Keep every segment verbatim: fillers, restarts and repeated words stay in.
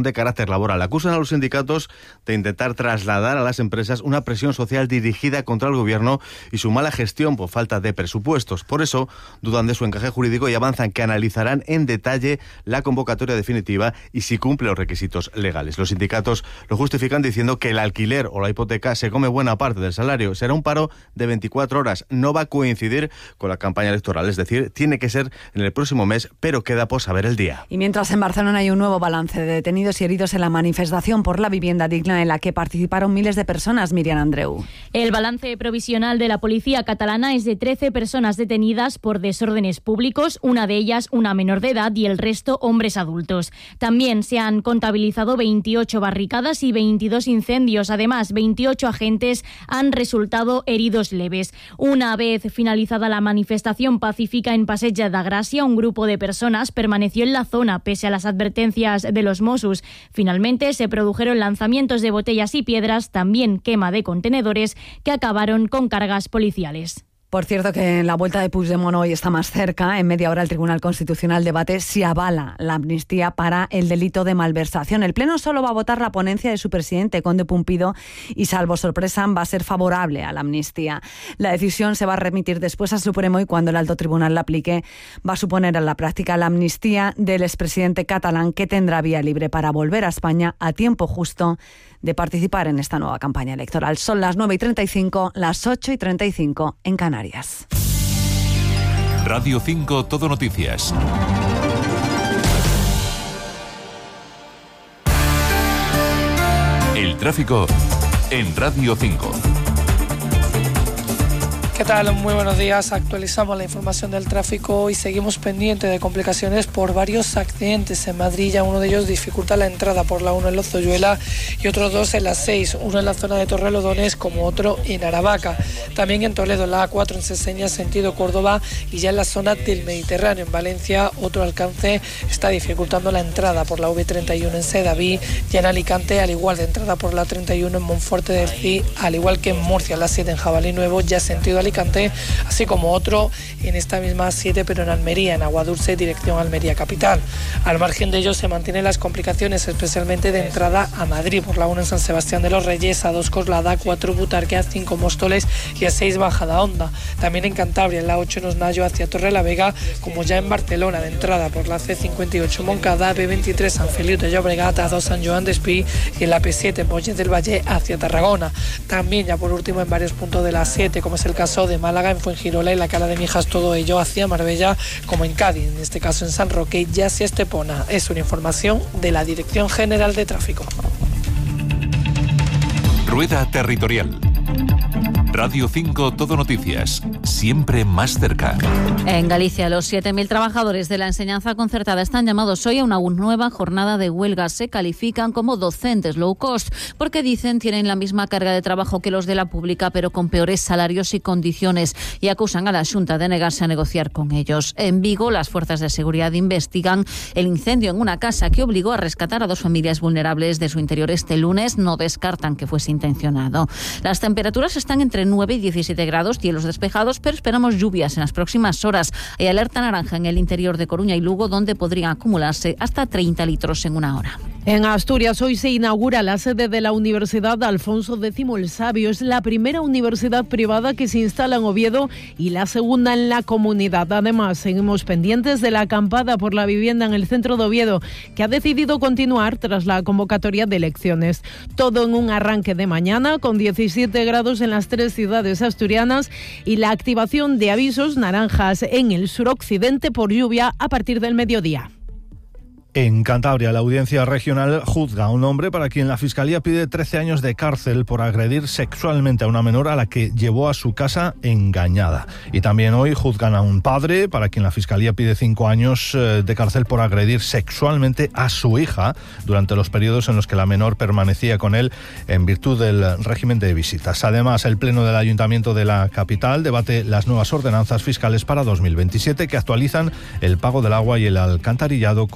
de carácter laboral. Acusan a los sindicatos de intentar trasladar a las empresas una presión social dirigida contra el gobierno y su mala gestión por falta de presupuestos. Por eso dudan de su encaje jurídico y avanzan que analizarán en detalle la convocatoria definitiva y si cumple los requisitos legales. Los sindicatos lo justifican diciendo que el alquiler o la hipoteca se come buena parte del salario. Será un paro de veinticuatro horas. No va a coincidir con la campaña electoral, es decir, tiene que ser en el próximo mes, pero queda por saber el día. Y mientras en Barcelona hay un nuevo balance de detenidos y heridos en la manifestación por la vivienda digna en la que participaron miles de personas, Miriam Andreu. El balance provisional de la policía catalana es de trece personas detenidas por desórdenes públicos, una de ellas una menor de edad y el resto hombres adultos. También se han contabilizado veintiocho barricadas y veintidós incendios. Además, veintiocho agentes han resultado heridos leves. Una vez finalizada la manifestación pacífica en Passeig de Gràcia, un grupo de personas permaneció en la zona pese a las advertencias de los Mossos. Finalmente se produjeron lanzamientos de botellas y piedras, también quema de contenedores que acabaron con cargas policiales. Por cierto, que en la vuelta de Puigdemont hoy está más cerca. En media hora el Tribunal Constitucional debate si avala la amnistía para el delito de malversación. El Pleno solo va a votar la ponencia de su presidente, Conde Pumpido, y salvo sorpresa va a ser favorable a la amnistía. La decisión se va a remitir después al Supremo y cuando el alto tribunal la aplique va a suponer en la práctica la amnistía del expresidente catalán, que tendrá vía libre para volver a España a tiempo justo de participar en esta nueva campaña electoral. Son las nueve y treinta y cinco, las ocho y treinta y cinco en Canarias. Radio cinco Todo Noticias. El tráfico en Radio cinco. ¿Qué tal? Muy buenos días. Actualizamos la información del tráfico y seguimos pendientes de complicaciones por varios accidentes en Madrid. Ya uno de ellos dificulta la entrada por la uno en Lozoyuela y otros dos en la seis, uno en la zona de Torrelodones como otro en Aravaca. También en Toledo, en la A cuatro en Seseña, sentido Córdoba, y ya en la zona del Mediterráneo, en Valencia, otro alcance está dificultando la entrada por la V treinta y uno en Sedaví, y en Alicante, al igual de entrada por la treinta y uno en Monforte del Cí, al igual que en Murcia, la siete en Jabalí Nuevo, ya sentido Alicante, así como otro en esta misma siete, pero en Almería, en Aguadulce, dirección Almería Capital. Al margen de ello se mantienen las complicaciones, especialmente de entrada a Madrid, por la uno en San Sebastián de los Reyes, a dos Coslada, a cuatro Butarque, a cinco Móstoles y a seis Bajada Honda. También en Cantabria, en la ocho en Osnayo hacia Torrelavega, como ya en Barcelona, de entrada por la C cincuenta y ocho Moncada, B veintitrés San Feliu de Llobregat, a dos San Joan d'Espí y en la P siete en Mollet del Valle hacia Tarragona. También ya por último en varios puntos de la siete, como es el caso de Málaga, en Fuengirola y la Cala de Mijas, todo ello hacia Marbella, como en Cádiz, en este caso en San Roque y hacia Estepona. Es una información de la Dirección General de Tráfico. Rueda Territorial. Radio cinco Todo Noticias, siempre más cerca. En Galicia, los siete mil trabajadores de la enseñanza concertada están llamados hoy a una nueva jornada de huelga. Se califican como docentes low cost porque dicen tienen la misma carga de trabajo que los de la pública, pero con peores salarios y condiciones, y acusan a la Xunta de negarse a negociar con ellos. En Vigo, las fuerzas de seguridad investigan el incendio en una casa que obligó a rescatar a dos familias vulnerables de su interior este lunes. No descartan que fuese intencionado. Las temperaturas están entre nueve y diecisiete grados, cielos despejados, pero esperamos lluvias en las próximas horas. Hay alerta naranja en el interior de Coruña y Lugo, donde podrían acumularse hasta treinta litros en una hora. En Asturias hoy se inaugura la sede de la Universidad Alfonso X el Sabio. Es la primera universidad privada que se instala en Oviedo y la segunda en la comunidad. Además, seguimos pendientes de la acampada por la vivienda en el centro de Oviedo, que ha decidido continuar tras la convocatoria de elecciones. Todo en un arranque de mañana, con diecisiete grados en las tres ciudades asturianas y la activación de avisos naranjas en el suroccidente por lluvia a partir del mediodía. En Cantabria, la Audiencia Regional juzga a un hombre para quien la Fiscalía pide trece años de cárcel por agredir sexualmente a una menor a la que llevó a su casa engañada. Y también hoy juzgan a un padre para quien la Fiscalía pide cinco años de cárcel por agredir sexualmente a su hija durante los periodos en los que la menor permanecía con él en virtud del régimen de visitas. Además, el Pleno del Ayuntamiento de la capital debate las nuevas ordenanzas fiscales para dos mil veintisiete que actualizan el pago del agua y el alcantarillado con la subida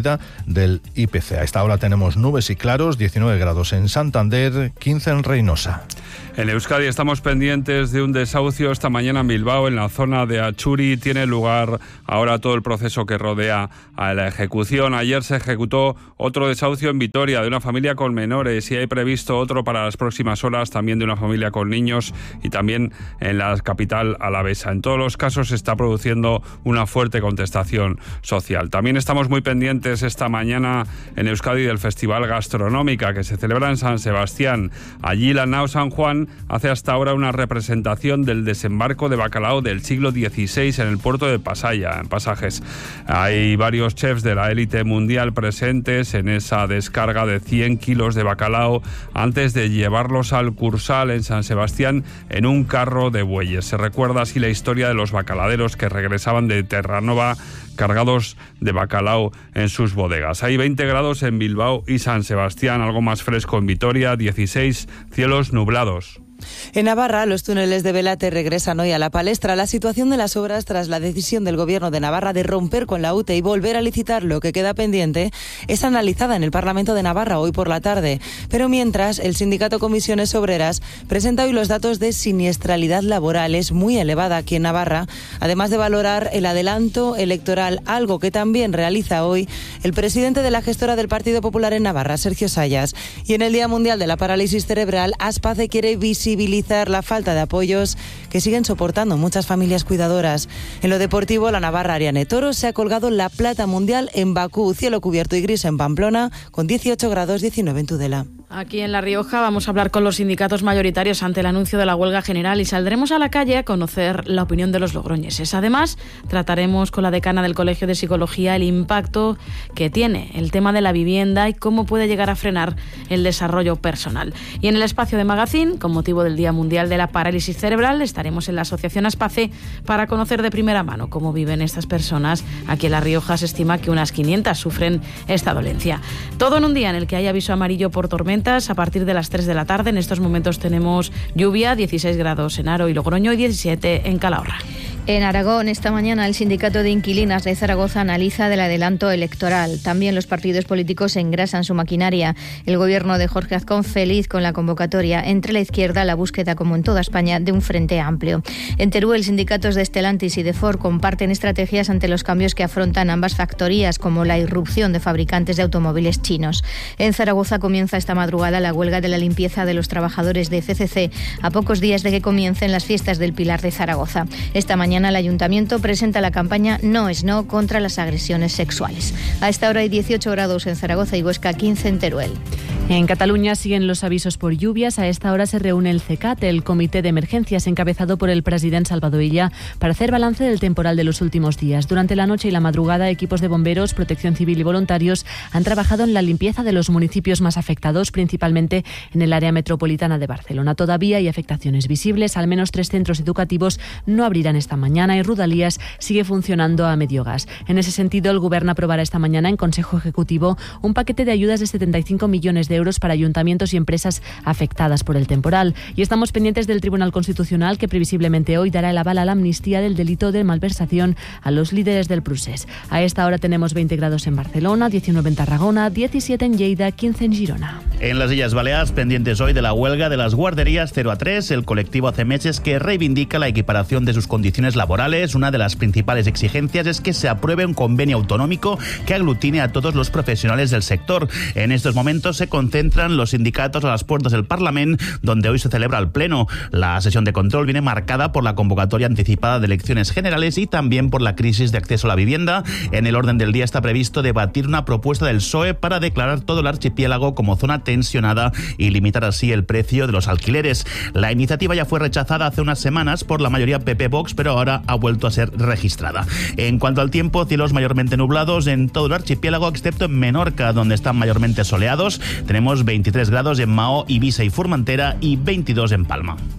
subida del I P C. A esta hora tenemos nubes y claros, diecinueve grados en Santander, quince en Reynosa. En Euskadi estamos pendientes de un desahucio esta mañana en Bilbao, en la zona de Achuri. Tiene lugar ahora todo el proceso que rodea a la ejecución. Ayer se ejecutó otro desahucio en Vitoria de una familia con menores y hay previsto otro para las próximas horas, también de una familia con niños y también en la capital alavesa. En todos los casos se está produciendo una fuerte contestación social. También estamos muy pendientes esta mañana en Euskadi del Festival Gastronómica que se celebra en San Sebastián. Allí la Nao San Juan hace hasta ahora una representación del desembarco de bacalao del siglo dieciséis en el puerto de Pasaya, en Pasajes. Hay varios chefs de la élite mundial presentes en esa descarga de cien kilos de bacalao antes de llevarlos al Cursal en San Sebastián en un carro de bueyes. Se recuerda así la historia de los bacaladeros que regresaban de Terranova cargados de bacalao en sus bodegas. Hay veinte grados en Bilbao y San Sebastián, algo más fresco en Vitoria, dieciséis, cielos nublados. En Navarra, los túneles de Belate regresan hoy a la palestra. La situación de las obras tras la decisión del Gobierno de Navarra de romper con la U T E y volver a licitar lo que queda pendiente es analizada en el Parlamento de Navarra hoy por la tarde. Pero mientras, el sindicato Comisiones Obreras presenta hoy los datos de siniestralidad laboral. Es muy elevada aquí en Navarra, además de valorar el adelanto electoral, algo que también realiza hoy el presidente de la gestora del Partido Popular en Navarra, Sergio Sayas. Y en el Día Mundial de la Parálisis Cerebral, Aspace quiere visibilizar la falta de apoyos que siguen soportando muchas familias cuidadoras. En lo deportivo, la navarra Ariane Toro se ha colgado la plata mundial en Bakú, cielo cubierto y gris en Pamplona, con dieciocho grados, diecinueve en Tudela. Aquí en La Rioja vamos a hablar con los sindicatos mayoritarios ante el anuncio de la huelga general y saldremos a la calle a conocer la opinión de los logroñeses. Además, trataremos con la decana del Colegio de Psicología el impacto que tiene el tema de la vivienda y cómo puede llegar a frenar el desarrollo personal. Y en el espacio de Magazine, con motivo del Día Mundial de la Parálisis Cerebral, estaremos en la Asociación Aspace para conocer de primera mano cómo viven estas personas. Aquí en La Rioja se estima que unas quinientas sufren esta dolencia. Todo en un día en el que hay aviso amarillo por tormenta a partir de las tres de la tarde. En estos momentos tenemos lluvia, dieciséis grados en Haro y Logroño y diecisiete en Calahorra. En Aragón, esta mañana, el Sindicato de Inquilinas de Zaragoza analiza del adelanto electoral. También los partidos políticos engrasan su maquinaria. El gobierno de Jorge Azcón feliz con la convocatoria. Entre la izquierda, la búsqueda, como en toda España, de un frente amplio. En Teruel, sindicatos de Stellantis y de Ford comparten estrategias ante los cambios que afrontan ambas factorías, como la irrupción de fabricantes de automóviles chinos. En Zaragoza comienza esta madrugada la huelga de la limpieza de los trabajadores de C C C, a pocos días de que comiencen las fiestas del Pilar de Zaragoza. Esta mañana el Ayuntamiento presenta la campaña No es No contra las agresiones sexuales. A esta hora hay dieciocho grados en Zaragoza y Huesca, quince en Teruel. En Cataluña siguen los avisos por lluvias. A esta hora se reúne el C E C A T, el Comité de Emergencias, encabezado por el presidente Salvador Illa, para hacer balance del temporal de los últimos días. Durante la noche y la madrugada, equipos de bomberos, protección civil y voluntarios han trabajado en la limpieza de los municipios más afectados, principalmente en el área metropolitana de Barcelona. Todavía hay afectaciones visibles. Al menos tres centros educativos no abrirán esta mañana y Rudalías sigue funcionando a medio gas. En ese sentido, el Gobierno aprobará esta mañana en Consejo Ejecutivo un paquete de ayudas de setenta y cinco millones de euros para ayuntamientos y empresas afectadas por el temporal. Y estamos pendientes del Tribunal Constitucional, que previsiblemente hoy dará el aval a la amnistía del delito de malversación a los líderes del Procés. A esta hora tenemos veinte grados en Barcelona, diecinueve en Tarragona, diecisiete en Lleida, quince en Girona. En las Islas Baleares, pendientes hoy de la huelga de las guarderías cero a tres, el colectivo hace meses que reivindica la equiparación de sus condiciones laborales. Una de las principales exigencias es que se apruebe un convenio autonómico que aglutine a todos los profesionales del sector. En estos momentos se concentran los sindicatos a las puertas del Parlamento, donde hoy se celebra el Pleno. La sesión de control viene marcada por la convocatoria anticipada de elecciones generales y también por la crisis de acceso a la vivienda. En el orden del día está previsto debatir una propuesta del P S O E para declarar todo el archipiélago como zona tensionada y limitar así el precio de los alquileres. La iniciativa ya fue rechazada hace unas semanas por la mayoría P P-Vox, pero ahora ha vuelto a ser registrada. En cuanto al tiempo, cielos mayormente nublados en todo el archipiélago, excepto en Menorca, donde están mayormente soleados. Tenemos veintitrés grados en Mao, Ibiza y Formentera y veintidós en Palma.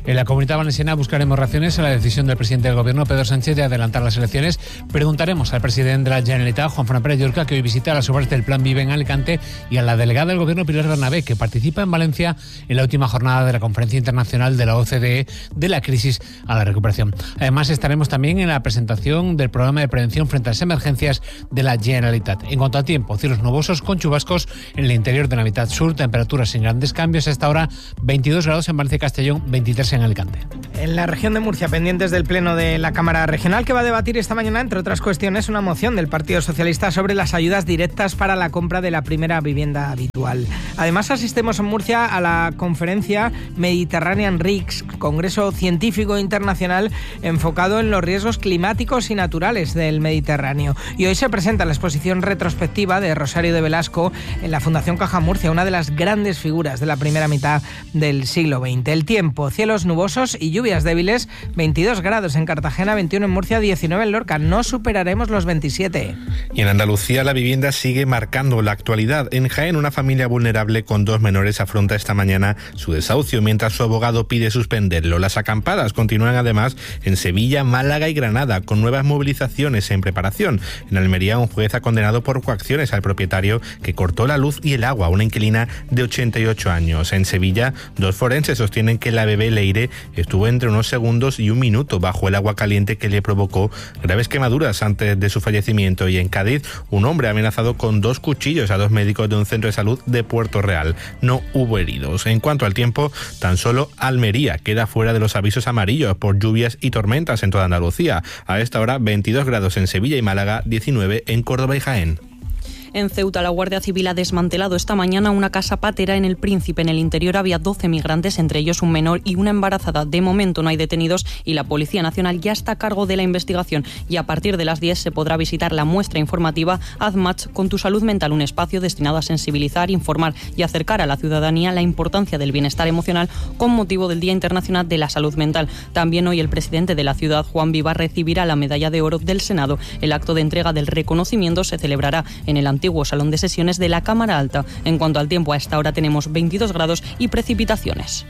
En la Comunitat Valenciana buscaremos reacciones a la decisión del presidente del Gobierno, Pedro Sánchez, de adelantar las elecciones. Preguntaremos al presidente de la Generalitat, Juan Fran Pérez Llorca, que hoy visita las obras del Plan Vive en Alicante, y a la delegada del Gobierno, Pilar Bernabé, que participa en Valencia en la última jornada de la Conferencia Internacional de la O C D E de la crisis a la recuperación. Además, estaremos también en la presentación del programa de prevención frente a las emergencias de la Generalitat. En cuanto a tiempo, cielos nubosos con chubascos en el interior de la mitad sur, temperaturas sin grandes cambios. A esta hora, veintidós grados en Valencia y Castellón, veintitrés en Alicante. En la región de Murcia, pendientes del pleno de la Cámara Regional, que va a debatir esta mañana, entre otras cuestiones, una moción del Partido Socialista sobre las ayudas directas para la compra de la primera vivienda habitual. Además, asistimos en Murcia a la conferencia Mediterranean Risks, congreso científico internacional enfocado en los riesgos climáticos y naturales del Mediterráneo. Y hoy se presenta la exposición retrospectiva de Rosario de Velasco en la Fundación Caja Murcia, una de las grandes figuras de la primera mitad del siglo veinte. El tiempo, cielos nubosos y lluvias débiles, veintidós grados en Cartagena, veintiuno en Murcia, diecinueve en Lorca. No superaremos los veintisiete. Y en Andalucía la vivienda sigue marcando la actualidad. En Jaén, una familia vulnerable con dos menores afronta esta mañana su desahucio, mientras su abogado pide suspenderlo. Las acampadas continúan además en Sevilla, Málaga y Granada, con nuevas movilizaciones en preparación. En Almería, un juez ha condenado por coacciones al propietario que cortó la luz y el agua a una inquilina de ochenta y ocho años. En Sevilla, dos forenses sostienen que la bebé Leire estuvo entre unos segundos y un minuto bajo el agua caliente que le provocó graves quemaduras antes de su fallecimiento. Y en Cádiz, un hombre ha amenazado con dos cuchillos a dos médicos de un centro de salud de Puerto Real. No hubo heridos. En cuanto al tiempo, tan solo Almería queda fuera de los avisos amarillos por lluvias y tormentas en toda Andalucía. A esta hora, veintidós grados en Sevilla y Málaga, diecinueve en Córdoba y Jaén. En Ceuta, la Guardia Civil ha desmantelado esta mañana una casa patera en El Príncipe. En el interior había doce migrantes, entre ellos un menor y una embarazada. De momento no hay detenidos y la Policía Nacional ya está a cargo de la investigación. Y a partir de las diez se podrá visitar la muestra informativa AdMatch con tu salud mental, un espacio destinado a sensibilizar, informar y acercar a la ciudadanía la importancia del bienestar emocional con motivo del Día Internacional de la Salud Mental. También hoy el presidente de la ciudad, Juan Vivar, recibirá la medalla de oro del Senado. El acto de entrega del reconocimiento se celebrará en el antiguo Salón de Sesiones de la Cámara Alta. En cuanto al tiempo, a esta hora tenemos veintidós grados y precipitaciones.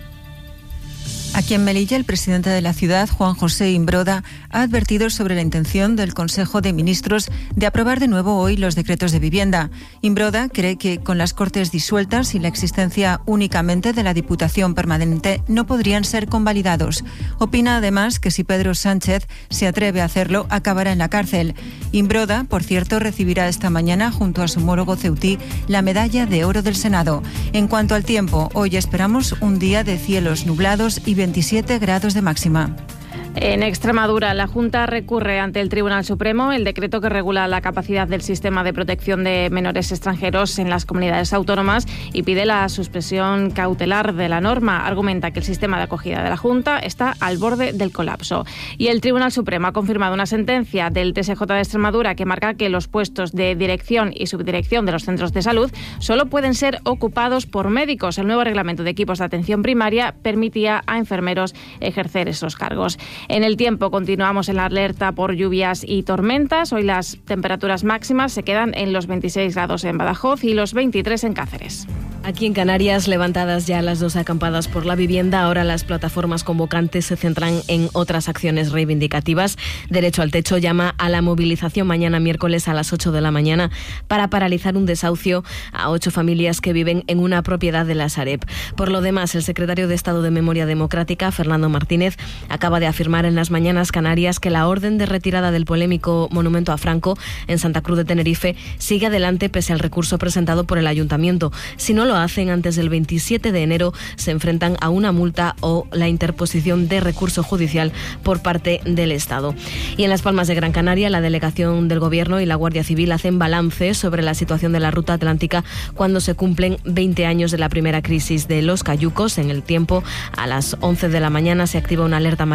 Aquí en Melilla, el presidente de la ciudad, Juan José Imbroda, ha advertido sobre la intención del Consejo de Ministros de aprobar de nuevo hoy los decretos de vivienda. Imbroda cree que con las Cortes disueltas y la existencia únicamente de la Diputación Permanente no podrían ser convalidados. Opina además que si Pedro Sánchez se atreve a hacerlo, acabará en la cárcel. Imbroda, por cierto, recibirá esta mañana junto a su homólogo ceutí la medalla de oro del Senado. En cuanto al tiempo, hoy esperamos un día de cielos nublados y veintisiete grados de máxima. En Extremadura, la Junta recurre ante el Tribunal Supremo el decreto que regula la capacidad del sistema de protección de menores extranjeros en las comunidades autónomas y pide la suspensión cautelar de la norma. Argumenta que el sistema de acogida de la Junta está al borde del colapso. Y el Tribunal Supremo ha confirmado una sentencia del T S J de Extremadura que marca que los puestos de dirección y subdirección de los centros de salud solo pueden ser ocupados por médicos. El nuevo reglamento de equipos de atención primaria permitía a enfermeros ejercer esos cargos. En el tiempo continuamos en la alerta por lluvias y tormentas. Hoy las temperaturas máximas se quedan en los veintiséis grados en Badajoz y los veintitrés en Cáceres. Aquí en Canarias, levantadas ya las dos acampadas por la vivienda, ahora las plataformas convocantes se centran en otras acciones reivindicativas. Derecho al Techo llama a la movilización mañana miércoles a las ocho de la mañana para paralizar un desahucio a ocho familias que viven en una propiedad de la Sareb. Por lo demás, el secretario de Estado de Memoria Democrática, Fernando Martínez, acaba de afirmar en las mañanas canarias que la orden de retirada del polémico monumento a Franco en Santa Cruz de Tenerife sigue adelante pese al recurso presentado por el ayuntamiento. Si no lo hacen antes del veintisiete de enero, se enfrentan a una multa o la interposición de recurso judicial por parte del Estado. Y en Las Palmas de Gran Canaria, la delegación del Gobierno y la Guardia Civil hacen balance sobre la situación de la ruta atlántica cuando se cumplen veinte años de la primera crisis de los cayucos. En el tiempo, a las once de la mañana se activa una alerta amarilla en Tenerife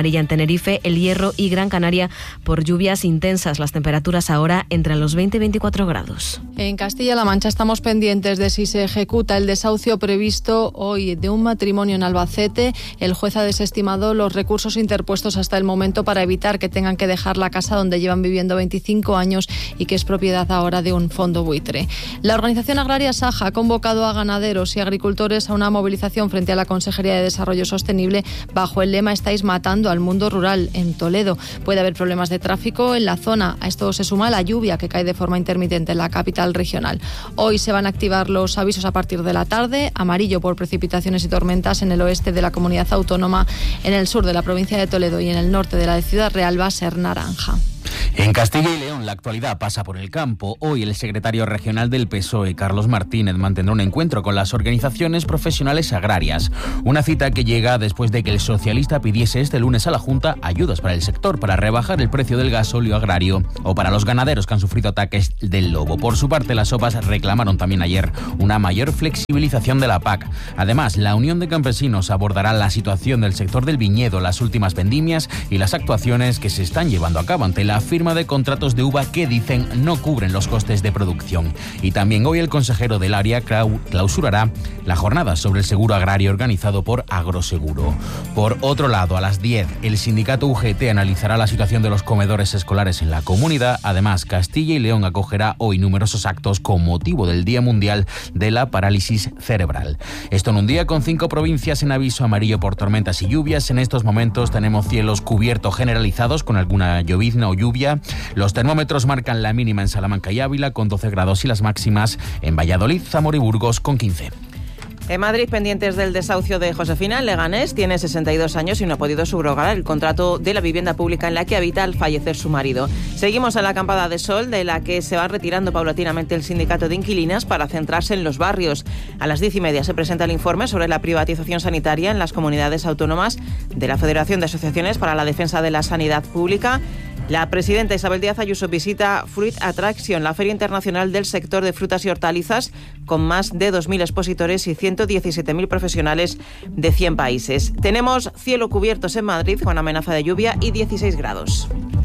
Tenerife, El Hierro y Gran Canaria por lluvias intensas. Las temperaturas ahora entre los veinte y veinticuatro grados. En Castilla-La Mancha estamos pendientes de si se ejecuta el desahucio previsto hoy de un matrimonio en Albacete. El juez ha desestimado los recursos interpuestos hasta el momento para evitar que tengan que dejar la casa donde llevan viviendo veinticinco años y que es propiedad ahora de un fondo buitre. La organización agraria Saja ha convocado a ganaderos y agricultores a una movilización frente a la Consejería de Desarrollo Sostenible bajo el lema "Estáis matando al mundo rural" en Toledo. Puede haber problemas de tráfico en la zona. A esto se suma la lluvia que cae de forma intermitente en la capital regional. Hoy se van a activar los avisos a partir de la tarde: amarillo por precipitaciones y tormentas en el oeste de la comunidad autónoma, en el sur de la provincia de Toledo y en el norte de la de Ciudad Real va a ser naranja. En Castilla y León, la actualidad pasa por el campo. Hoy el secretario regional del P S O E, Carlos Martínez, mantendrá un encuentro con las organizaciones profesionales agrarias. Una cita que llega después de que el socialista pidiese este lunes a la Junta ayudas para el sector para rebajar el precio del gasóleo agrario o para los ganaderos que han sufrido ataques del lobo. Por su parte, las OPAs reclamaron también ayer una mayor flexibilización de la P A C. Además, la Unión de Campesinos abordará la situación del sector del viñedo, las últimas vendimias y las actuaciones que se están llevando a cabo ante la firma de contratos de uva que dicen no cubren los costes de producción. Y también hoy el consejero del área clausurará la jornada sobre el seguro agrario organizado por Agroseguro. Por otro lado, a las diez, el sindicato U G T analizará la situación de los comedores escolares en la comunidad. Además, Castilla y León acogerá hoy numerosos actos con motivo del Día Mundial de la Parálisis Cerebral. Esto en un día con cinco provincias en aviso amarillo por tormentas y lluvias. En estos momentos tenemos cielos cubiertos generalizados con alguna llovizna o lluvia. Los termómetros marcan la mínima en Salamanca y Ávila con doce grados y las máximas en Valladolid, Zamora y Burgos con quince. En Madrid, pendientes del desahucio de Josefina, en Leganés, tiene sesenta y dos años y no ha podido subrogar el contrato de la vivienda pública en la que habita al fallecer su marido. Seguimos en la acampada de sol, de la que se va retirando paulatinamente el sindicato de inquilinas para centrarse en los barrios. A las diez y media se presenta el informe sobre la privatización sanitaria en las comunidades autónomas de la Federación de Asociaciones para la Defensa de la Sanidad Pública. La presidenta Isabel Díaz Ayuso visita Fruit Attraction, la feria internacional del sector de frutas y hortalizas, con más de dos mil expositores y ciento diecisiete mil profesionales de cien países. Tenemos cielo cubiertos en Madrid con amenaza de lluvia y dieciséis grados.